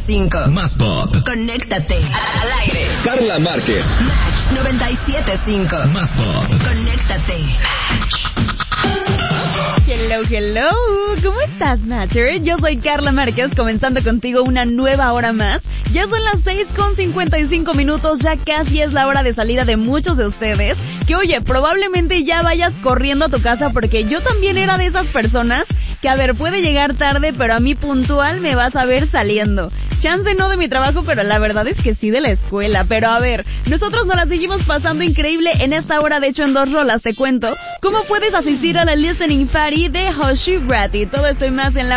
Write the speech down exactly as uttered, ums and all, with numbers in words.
cinco. Más pop. Conéctate al aire. Carla Márquez. Match noventa y siete punto cinco. Más pop. Conéctate. Hello, hello. ¿Cómo estás, Matcher? Yo soy Carla Márquez, comenzando contigo una nueva hora más. Ya son las seis con cincuenta y cinco minutos, ya casi es la hora de salida de muchos de ustedes. Que oye, probablemente ya vayas corriendo a tu casa porque yo también era de esas personas que, a ver, puede llegar tarde, pero a mí puntual me vas a ver saliendo. Chance no de mi trabajo, pero la verdad es que sí de la escuela. Pero a ver, nosotros nos la seguimos pasando increíble en esta hora. De hecho, en dos rolas te cuento cómo puedes asistir a la listening party de Hoshi Bratty. Todo esto y más en la